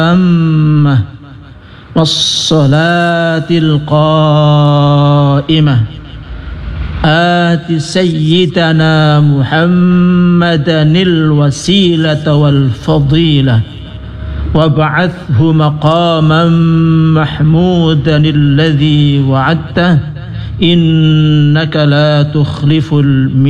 التامة والصلاة القائمة آت سيدنا محمدا الوسيلة والفضيلة وابعثه مقاما محمودا الذي وعدته إنك لا تخلف الميعاد.